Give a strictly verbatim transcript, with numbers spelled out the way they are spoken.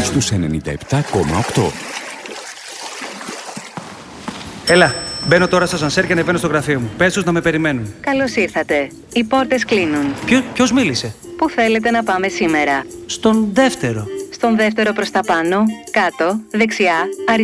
στους ενενήντα επτά κόμμα οκτώ. Έλα, μπαίνω τώρα στο σανσέρ και ανεβαίνω στο γραφείο μου. Πες τους να με περιμένουν. Καλώς ήρθατε. Οι πόρτες κλείνουν. Ποιο, ποιος μίλησε? Πού θέλετε να πάμε σήμερα? Στον δεύτερο. Στον δεύτερο προς τα πάνω, κάτω, δεξιά, αριστερά.